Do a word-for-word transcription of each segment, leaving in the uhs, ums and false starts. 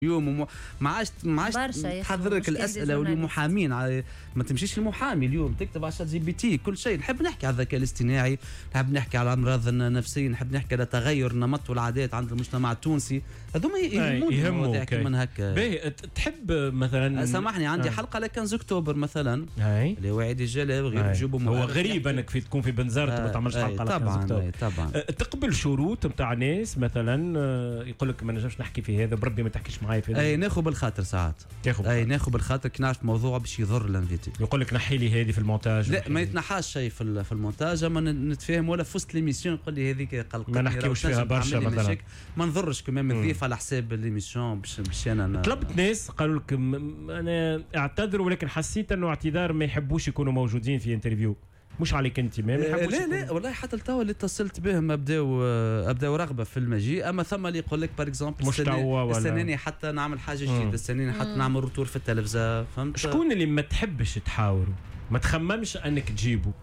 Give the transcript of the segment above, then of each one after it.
يوم وم... ما عادش ما عادش تحضرك الاسئله واللي محامين على... ما تمشيش المحامي اليوم تكتب على شات جي بي تي كل شيء. نحب نحكي على الذكاء الاصطناعي، نحب نحكي على الامراض النفسيه، نحب نحكي على تغير النمط والعادات عند المجتمع التونسي. هذوما يهمون من هكا. باهي تحب مثلا سامحني عندي آه. حلقه على كنز اكتوبر مثلا هاي. اللي وعيد الجلاب غير تجيبوا هو غريب انك في تكون في بنزرت آه. ما تعملش حلقه على كنز اكتوبر. طبعا تقبل شروط نتاع ناس مثلا يقول لك ما نجمش نحكي في هذا بربي ما تحكيش معايا في هذا. اي ناخذ بالخاطر ساعات تاخذ اي ناخذ بالخاطر كي نعرف موضوع باش يضر الانفيتي. يقول لك نحي لي هذه في المونتاج. لا ما يتنحاش شيء في في المونتاج، اما نتفاهم ولا في وسط ليميسيون يقول لي هذيك قلقتني ما نحكيوش فيها برشا مثلا ما نضرش كمان نضيف على حساب الليميسيون باش باش انا طلبت ناس قالوا لك انا اعتذروا ولكن حسيت انه اعتذار ما يحبوش يكونوا موجودين في انترفيو. مش عليك انت ما يحبوش. لا لا والله حتى التوا اللي اتصلت بهم ابداو ابداو رغبه في المجيء، اما ثم اللي يقول لك بار اكزومبل السناني حتى نعمل حاجه جديده، السناني حتى نعمل روتور في التلفزه. فهمت شكون اللي ما تحبش تحاوروا ما تخممش انك تجيبه؟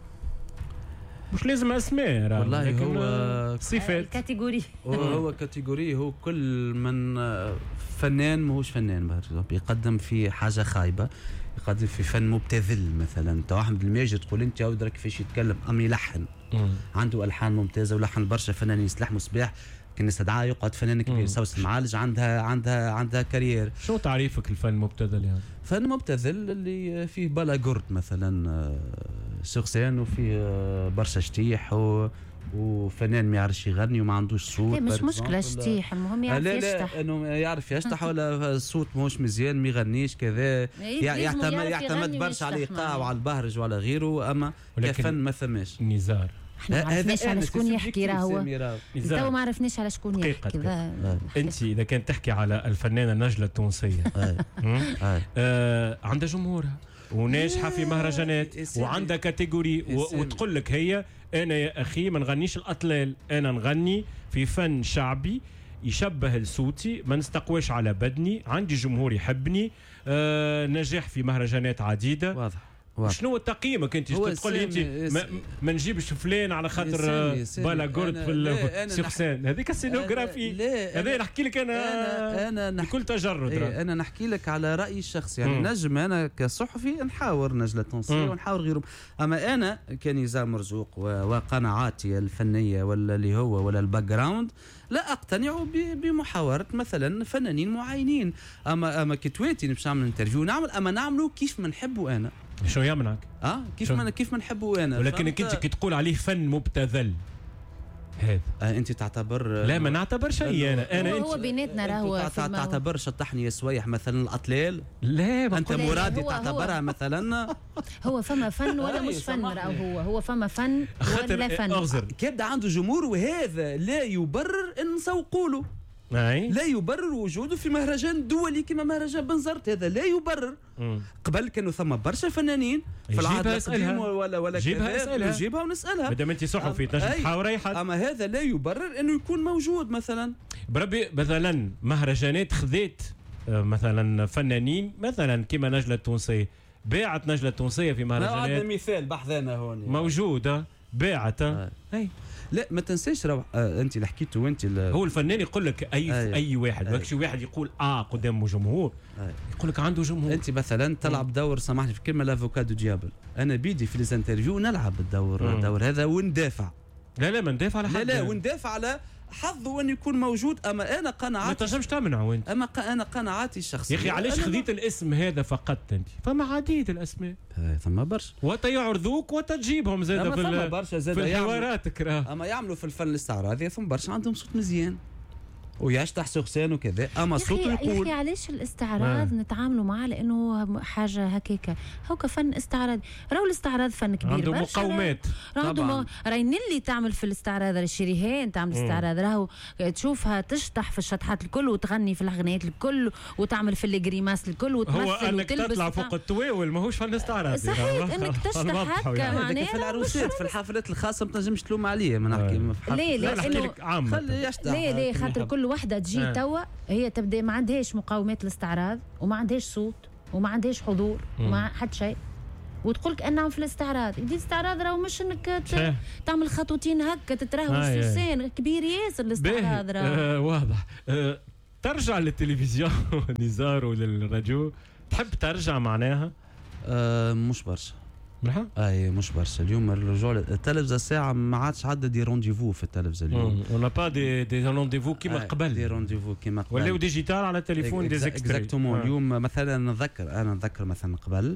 مش لازم اسماء والله هو صفات كاتيجوري هو كاتيجوري هو كل من فنان ماهوش فنان يقدم في حاجه خايبه، يقدم في فن مبتذل. مثلا انت احمد الماجد تقول انت عاود راك كيفاش يتكلم ام يلحن مم. عنده الحان ممتازه ولحن برشا فنانين يسلحموا صباح كان استدعاء يقعد فنان كبير سوس المعالج عندها عندها عندها كارير. شو تعريفك الفن مبتذل يعني؟ فن مبتذل اللي فيه بلا جرد مثلا شخصيا وفيه برشا شتيح و وفنان ما يعرفش يغني وما عندوش صوت. مش مشكله شتيح، المهم يعرف لا يشطح. لا انه يعرف يشطح ولا الصوت ماهوش مزيان ما يغنيش كذا يعتمد يعتمد برشا على الايقاع وعلى البهرج وعلى غيره، اما كفن ما ثماش نزار. احنا ما عرفناش على شكون يحكي راهو تو ما عرفناش على شكون يحكي. انت اذا كان تحكي على الفنانه نجلة التونسيه آه عندها جمهورها وناجحه في مهرجانات وعندها كاتيجوري وتقول لك هي انا يا اخي ما نغنيش الاطلال، انا نغني في فن شعبي يشبه لصوتي، ما نستقواش على بدني، عندي جمهور يحبني، آه نجاح في مهرجانات عديده. واضح. شنو تقييمك انت؟ تقول لي انت ما, ما نجيبش فلان على خاطر بالا جورد في السخسان، هذيك السينوغرافي. هذا نحكي لك انا انا, أنا بكل تجرد. ايه انا نحكي لك على رايي الشخصي يعني. نجم انا كصحفي نحاور نجلة تونسية ونحاور غيرهم، اما انا كنزار مرزوق وقناعاتي الفنيه ولا اللي هو ولا الباك جراوند لا اقتنع بمحاوره مثلا فنانين معينين. اما اما كتواتي باش نعمل انترفيو نعمل اما نعمله كيف ما نحبه انا. شو يمنعك؟ اه كيف ما كيف ما نحبه انا. ولكن انت كي تقول عليه فن مبتذل هذا آه انت تعتبر لا ما نعتبر شيء. انا انا هو بيناتنا راهو تعتبر شطحني يا سويح مثلا الاطلال. لا انت مرادي تعتبرها مثلا هو فما فن ولا مش فن راهو هو هو فما فن ولا فن كيبدا عنده جمهور وهذا لا يبرر ان نسوقوا له. أي. لا يبرر وجوده في مهرجان دولي كما مهرجان بنزرت، هذا لا يبرر. مم. قبل كانوا ثم برشا فنانين في العهد القديم ولا ولا كذا نجيبها ونسالها مادام انت صحفي تنجم تحاور اي حد. اما هذا لا يبرر انه يكون موجود مثلا. بربي مثلا مهرجانات خذيت مثلا فنانين مثلا كما نجلة التونسية، باعت نجلة التونسية في مهرجانات. هذا مثال بحثنا هون موجوده باعت. آه. اي لا ما تنساش روح آه انت اللي حكيته وانت هو الفنان يقول لك اي آه اي واحد ماكش آه واحد يقول اه قدامه جمهور آه يقول لك عنده جمهور. انت مثلا تلعب دور سامحني في كلمه لافوكادو ديابل، انا بيدي في ليزانترفيو نلعب الدور الدور هذا وندافع. لا لا ما ندافع على حد. لا لا وندافع على حظه أن يكون موجود، أما أنا قناعاتي ما تنجمش تمنعه أنت. أما أنا قناعاتي الشخصية. يا أخي علاش خذيت الاسم هذا فقط أنت؟ فما عديد الأسماء. ثم برشا. وتيعرضوك وتجيبهم زاد في ال برشا زاد في الحواراتك راه. أما يعملوا في الفن الاستعراضي ثم برشا عندهم صوت مزيان ويشطح سخسان وكذا، اما صوته يقول. يا اخي علاش الاستعراض آه. نتعاملوا معاه لانه حاجه هكاكا هو كفن استعراض. راهو الاستعراض فن كبير عنده مقاومات طبعا. راهي اللي تعمل في الاستعراض الشريهان تعمل استعراض راهو تشوفها تشطح في الشطحات الكل وتغني في الاغنيات الكل وتعمل في الجريماس الكل وتمثل هو انك تطلع فوق التواول ماهوش فن استعراض. صحيح انك تشطح هكا معناها في العروسات في الحفلات الخاصه ما تنجمش تلوم عليه. ما نحكي لا لا خلي يشطح. لا لا خاطر كل وحده تجي آه. توا هي تبدا ما عندهاش مقاومات الاستعراض وما عندهاش صوت وما عندهاش حضور وما حد شيء وتقول لك انهم في الاستعراض. يدي الاستعراض راهو مش انك تعمل خطوتين هكا تتراهو السوسان كبير ياسر الاستعراض راهو. آه واضح. آه ترجع للتلفزيون نزار وللراديو تحب ترجع معناها؟ آه مش برشا. مليح؟ اي مش برشا. اليوم الرجوع التلفزه ساعه ما عادش عدى دي رونديفو في التلفزه اليوم. اون نا با دي دي رونديفو كيما قبل. دي رونديفو كيما قبل. ولاو ديجيتال على التليفون دي زيكستري. اكزاكتومون. اليوم مثلا نتذكر انا نتذكر مثلا قبل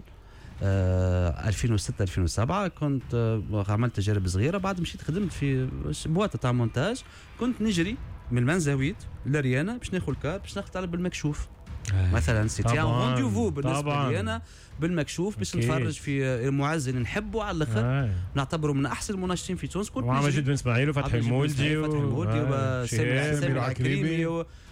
آه ألفين وستة ألفين وسبعة كنت آه عملت تجارب صغيره، بعد مشيت خدمت في بواطه تاع مونتاج، كنت نجري من المنزويت لريانا باش ناخذ الكار باش نختار بالمكشوف. مثلا سيتي ان رونديفو بالنسبه لي انا بالمكشوف باش نتفرج في معز اللي نحبه على الاخر، نعتبره من احسن المناشطين في تونس. كنت وعمل جد بن اسماعيل وفتحي المولدي وفتحي المولدي وسامي العكريمي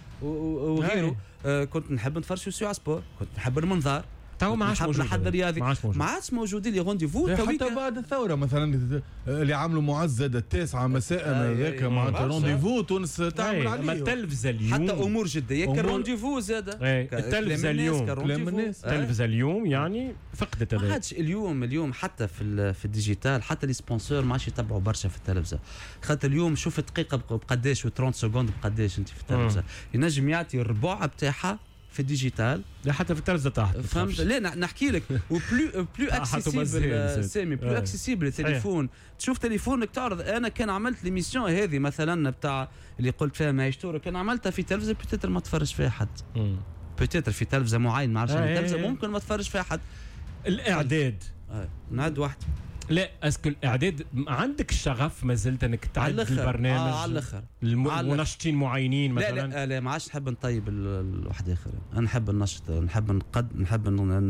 وغيره. كنت نحب نتفرج في سيو سبور، كنت نحب المنظار. تو ما عادش موجود. الحد الرياضي ما عادش موجودين لي رونديفو. حتى بعد الثوره مثلا اللي عملوا معزه التاسعه مساء هذاك معناتها رونديفو تونس تعمل عليه. ما التلفزه اليوم حتى امور جديه كرونديفو زاد. التلفزه اليوم التلفزه اليوم يعني فقدت هذا. ما عادش اليوم اليوم حتى في في الديجيتال حتى لي سبونسور ما عادش يتبعوا برشا في التلفزه، خاطر اليوم شوف دقيقه بقداش و30 سكوند بقداش انت في التلفزه ينجم يعطي الربع بتاعها في الديجيتال. لا حتى في التلفزه تحت فهمت. لا نحكي لك وبلو بلو اكسيسيبل سامي بلو اكسيسيبل التليفون. تشوف تليفونك تعرض. انا كان عملت ليميسيون هذه مثلا بتاع اللي قلت فيها مايشتور، كان عملتها في تلفزه بوتيتر ما تفرج فيها حد. بوتيتر في تلفزه معين ما عرفش تلفزه ممكن ما تفرج فيها حد. الاعداد نعد واحد. لا اسكو الاعداد عندك الشغف ما زلت انك تعد البرنامج آه على الاخر المنشطين معينين مثلا؟ لا لا, لا ما عادش نحب نطيب الواحد اخر. انا نحب النشط، نحب نقد نحب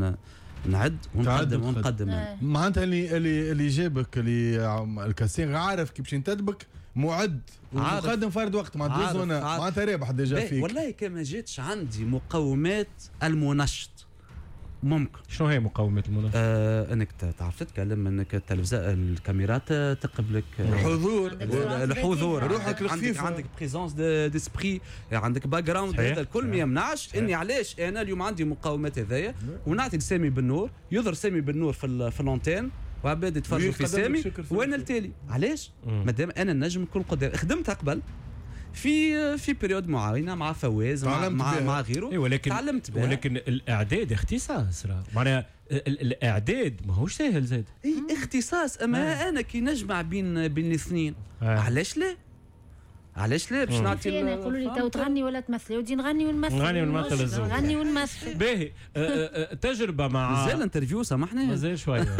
نعد ونقدم ونقدم. معناتها اللي اللي اللي جابك اللي الكاسين عارف كيف باش ينتدبك معد ومقدم فرد وقت مع دوز وانا معناتها رابح ديجا فيك. والله كما جاتش عندي مقومات المنشط. ممكن. شنو هي مقاومة المنشط؟ آه انك تعرف تتكلم، انك التلفزه الكاميرات تقبلك الحضور الحضور روحك عندك عندك بريزونس ديسبري، عندك باك جراوند. هذا الكل ما يمنعش اني علاش انا اليوم عندي مقاومات هذايا ونعطي سامي بالنور يظهر سامي بالنور في في اللونتين وعباد يتفرجوا في سامي وانا التالي. علاش؟ مادام انا النجم نكون قدام. خدمتها قبل في في بيريود معينه مع فواز مع مع, مع غيره. إيه ولكن تعلمت بها. ولكن الاعداد اختصاص معناها الاعداد ماهوش سهل زاد. اي اختصاص. اما آه. انا كي نجمع بين بين الاثنين آه. علاش لا؟ علاش لا باش نعطي. انا يقولوا لي تو تغني ولا تمثل؟ ودي نغني ونمثل. نغني ونمثل الزوج. نغني ونمثل. باهي. تجربه مع مازال انترفيو سامحني. مازال شويه.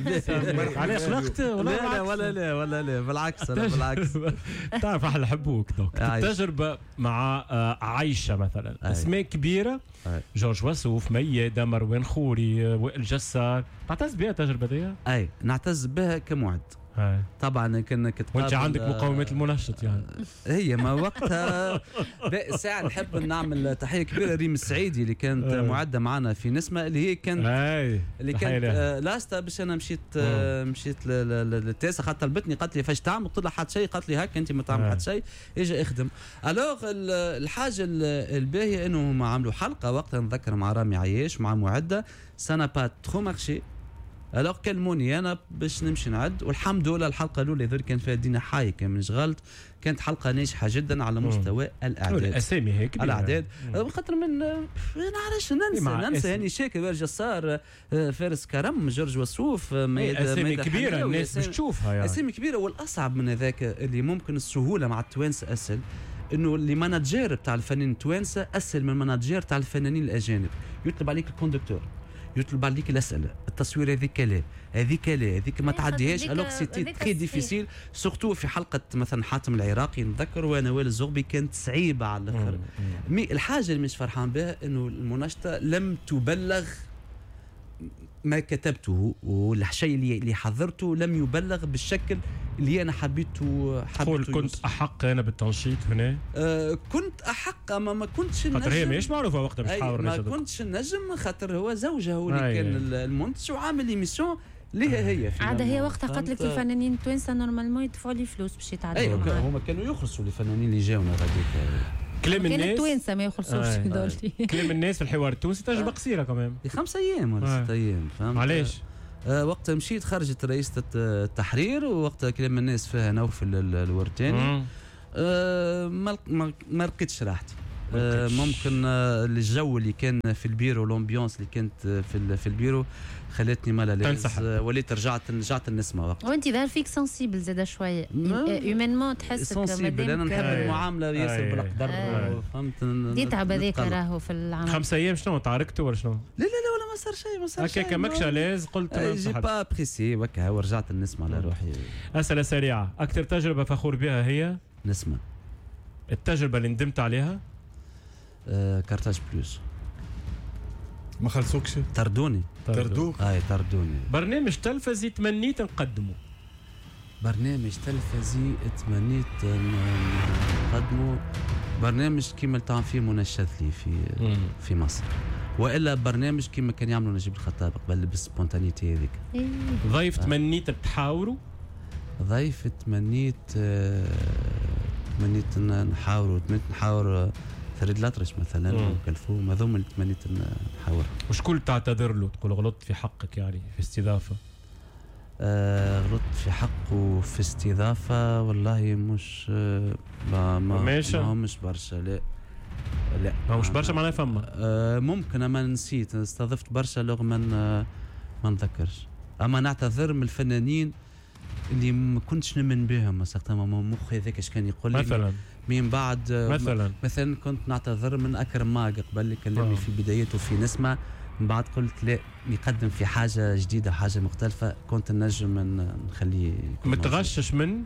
علاش قلقت ولا لا ولا لا ولا لا بالعكس انا بالعكس. تعرف احنا نحبوك دوك. تجربه مع عايشه مثلا اسماء كبيره، جورج وسوف، ميادة، مروان خوري، وائل جسار. تعتز بها التجربه دي؟ اي نعتز بها كمعد. هاي. طبعا كنا كتقابل وانت عندك مقاومات المنشط يعني. هي ما وقتها ساعه نحب نعمل تحيه كبيره ريم السعيدي اللي كانت آه. معده معنا في نسمه اللي هي كانت هاي. اللي كانت آه لاستا باش انا مشيت آه مشيت للتاسع خاطر طلبتني قالت لي فاش تعمل؟ قلت لها حتى شيء، قالت لي هاك انت ما تعمل حتى شيء اجي اخدم. الوغ الحاجه الباهيه انه هم عملوا حلقه وقتها نذكر مع رامي عياش مع معده سانا با ترو مارشي. الوغ كلموني انا باش نمشي نعد، والحمد لله الحلقه الاولى ذول كان فيها دينا حاي كان من شغلت، كانت حلقه ناجحه جدا على مستوى الاعداد. الاسامي هيك الاعداد خاطر من نعرفش ننسى ننسى هاني شاكر، وائل جسار، فارس كرم، جورج وسوف، اسامي كبيره الناس باش تشوفها يعني. اسامي كبيره. والاصعب من هذاك اللي ممكن السهوله مع التوانسه اسهل، انه اللي ماناجير تاع الفنانين التوانسه اسهل من الماناجير تاع الفنانين الاجانب. يطلب عليك الكوندكتور، يطلب عليك الاسئله، التصوير هذيك لا هذيك لا هذيك ما تعديهاش. الوغ سيتي تري ديفيسيل سورتو في حلقه مثلا حاتم العراقي نتذكر وانا وائل الزغبي كانت صعيبه على الاخر. مي الحاجه اللي مش فرحان بها انه المناشطه لم تبلغ ما كتبته، والشيء اللي اللي حضرته لم يبلغ بالشكل اللي انا حبيته حبيته. كنت احق انا بالتنشيط هنا؟ أه كنت احق، اما ما كنتش النجم. خاطر هي ماهيش معروفه وقتها باش تحاور. ما كنتش النجم خاطر هو زوجها هو اللي كان المنتج وعامل ايميسيون اللي هي في عاد هي وقتها قالت لك الفنانين التوانسه نورمالمون يدفعوا لي فلوس باش يتعدوا. ايوه هما كانوا يخلصوا الفنانين اللي جاونا غاديك. كلام الناس كانت التوانسه ما يخلصوش هذول. كلام الناس في الحوار التونسي تجربه قصيره كمان خمس ايام ولا ست ايام. فهمت علاش؟ آه وقتها مشيت خرجت رئيسة التحرير، ووقتها كلام الناس فيها نوفل الورتاني. آه ما ما لقيتش راحتي آه ممكن آه الجو اللي كان في البيرو والامبيونس اللي كانت في في البيرو خلتني مالا لاز آه وليت رجعت رجعت نسمع وقت. وانت ظهر فيك سنسيبل زاد شويه هيومنمون تحسك سنسيبل. انا نحب المعامله ياسر بالقدر فهمت. يتعب هذاك راهو في العمل. خمس ايام شنو تعاركتوا ولا شنو؟ لا لا لا ولا ما صار شيء ما صار شيء هكاك ماكش لاز قلت جي با ابريسي وكا ورجعت نسمع على روحي. اسئله سريعه. اكثر تجربه فخور بها هي؟ نسمع. التجربه اللي ندمت عليها؟ آه كارتاج بلوس. ما خلصوكش؟ طردوني. طردوك؟ اي طردوني. برنامج تلفزي تمنيت نقدمه. برنامج تلفزي تمنيت نقدمه برنامج كيما اللي فيه منشد لي في مم. في مصر، والا برنامج كيما كان يعملوا نجيب الخطاب قبل بالسبونتانيتي هذيك. إيه. ضيف آه. تمنيت تحاوروا؟ ضيف تمنيت آه تمنيت نحاوروا تمنيت نحاور فريد الأطرش مثلا وكلثوم. هذوما اللي تمنيت نحاور. وشكون تعتذر له تقول غلطت في حقك يعني في استضافه؟ آه غلطت في حقه في استضافه والله مش آه ما ما, ما مش برشا. لا لا ما مش برشا معناها فما آه ممكن اما نسيت استضفت برشا لغة من آه ما نذكرش. اما نعتذر من الفنانين اللي ما كنتش نمن بهم مثلا مخي هذاك اش كان يقول لي مثلا من بعد آه مثلا مثلا كنت نعتذر من اكرم ماق قبل اللي كلمني في بدايته في نسمة. من بعد قلت لا يقدم في حاجة جديدة حاجة مختلفة كنت نجم نخليه متغشش من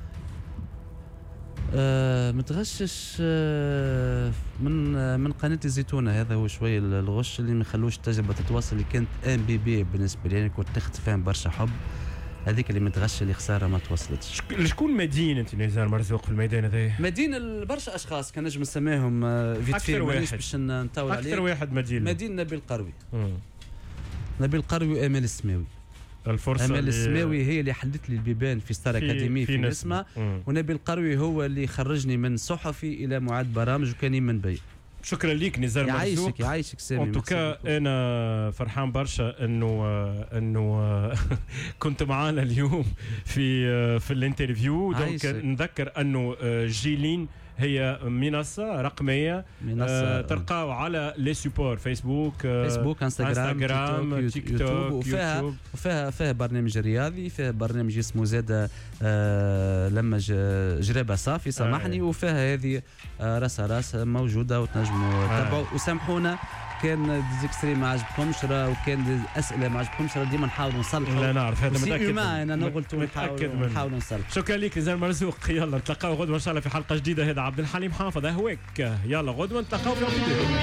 آه متغشش آه من آه من قناة الزيتونة. هذا هو شوية الغش اللي ما يخلوش التجربة تتواصل اللي كانت ام بي بي بالنسبة لي يعني كنت تاخذ فيهم برشا حب. هذيك اللي متغش اللي خساره ما توصلتش. شكون مدين انت نزار مرزوق في الميدان هذايا؟ مدين برشا اشخاص كان نجم نسميهم فيت في مانيش باش نطول عليه. اكثر واحد مدين مدين نبيل قروي. نبيل قروي وامال السماوي. الفرصه امال السماوي هي اللي حلت لي البيبان في ستار اكاديمي في, في نسمة. ونبيل قروي هو اللي خرجني من صحفي الى معد برامج وكان يمن بي. شكرا ليك نزار مرزوق. يعيشك يعيشك سامي. ان توكا انا فرحان برشا انه انه كنت معنا اليوم في في الانترفيو. دونك نذكر انه جيلين هي منصة رقمية منصة تلقاو على لي سوبور فيسبوك فيسبوك انستغرام, انستغرام تيك توك وفيها وفيها فيها برنامج رياضي فيها برنامج اسمه زاد آه لما جرابة صافي سامحني. وفيها هذه آه راس راس موجودة وتنجموا تتابعوا. وسامحونا كان ديزيكستري ما عجبكمش راه وكان اسئله ما عجبكمش راه ديما نحاولوا نصلحوا. لا نعرف هذا متاكد ما انا نغلط ونحاولوا نصلحوا. شكرا لك نزار مرزوق. يلا نتلاقاو غدوه ان شاء الله في حلقه جديده. هذا عبد الحليم حافظ اهواك. يلا غدوه نتلاقاو في